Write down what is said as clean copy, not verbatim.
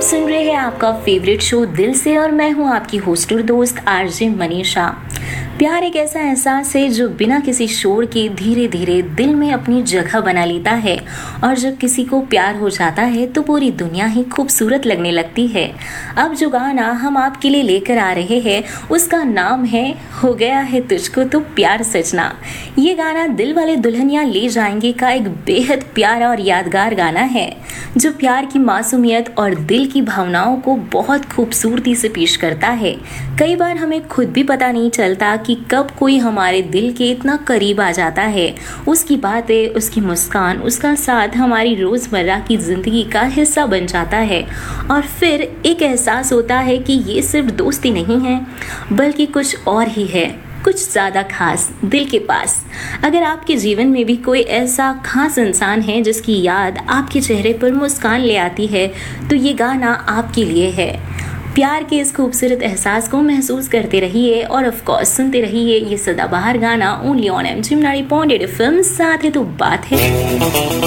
सुन रहे हैं आपका फेवरेट शो दिल से और मैं हूं आपकी होस्ट और दोस्त आरजे मनीषा। प्यार एक ऐसा एहसास है जो बिना किसी शोर के धीरे धीरे दिल में अपनी जगह बना लेता है और जब किसी को प्यार हो जाता है तो पूरी दुनिया ही खूबसूरत लगने लगती है। अब जो गाना हम आपके लिए लेकर आ रहे हैं उसका नाम है हो गया है तुझको तो प्यार सजना। ये गाना दिल वाले दुल्हनिया ले जाएंगे का एक बेहद प्यारा और यादगार गाना है जो प्यार की मासूमियत और दिल की भावनाओं को बहुत खूबसूरती से पेश करता है। कई बार हमें खुद भी पता नहीं चलता कि कब कोई हमारे दिल के इतना करीब आ जाता है। उसकी बातें, उसकी मुस्कान, उसका साथ हमारी रोज़मर्रा की ज़िंदगी का हिस्सा बन जाता है और फिर एक एहसास होता है कि ये सिर्फ दोस्ती नहीं है बल्कि कुछ और ही है, कुछ ज़्यादा खास दिल के पास। अगर आपके जीवन में भी कोई ऐसा खास इंसान है जिसकी याद आपके चेहरे पर मुस्कान ले आती है तो ये गाना आपके लिए है। प्यार के इस खूबसूरत एहसास को महसूस करते रहिए और ऑफ कोर्स सुनते रहिए ये सदाबहार गाना ओनली ऑन एमजी 90.8 FM। साथ है तो बात है।